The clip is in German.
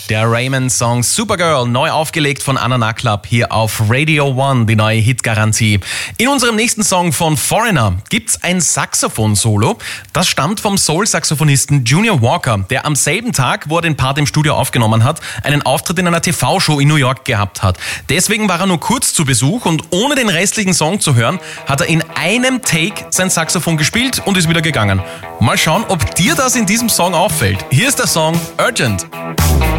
Der Raymond-Song Supergirl, neu aufgelegt von Anna Club hier auf Radio One, die neue Hitgarantie. In unserem nächsten Song von Foreigner gibt's ein Saxophon-Solo. Das stammt vom Soul-Saxophonisten Junior Walker, der am selben Tag, wo er den Part im Studio aufgenommen hat, einen Auftritt in einer TV-Show in New York gehabt hat. Deswegen war er nur kurz zu Besuch und ohne den restlichen Song zu hören, hat er in einem Take sein Saxophon gespielt und ist wieder gegangen. Mal schauen, ob dir das in diesem Song auffällt. Hier ist der Song Urgent.